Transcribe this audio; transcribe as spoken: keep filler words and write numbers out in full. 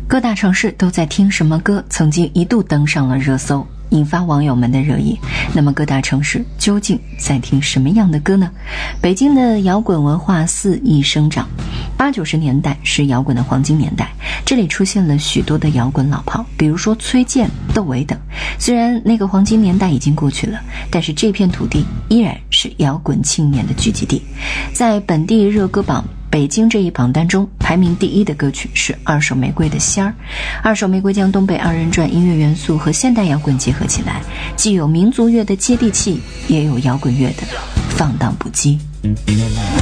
各大城市都在听什么歌，曾经一度登上了热搜，引发网友们的热议。那么各大城市究竟在听什么样的歌呢？北京的摇滚文化肆意生长，八九十年代是摇滚的黄金年代，这里出现了许多的摇滚老炮，比如说崔健、窦唯等。虽然那个黄金年代已经过去了，但是这片土地依然是摇滚青年的聚集地。在本地热歌榜北京这一榜单中，排名第一的歌曲是二手玫瑰的仙儿。二手玫瑰将东北二人转音乐元素和现代摇滚结合起来，既有民族乐的接地气，也有摇滚乐的放荡不羁。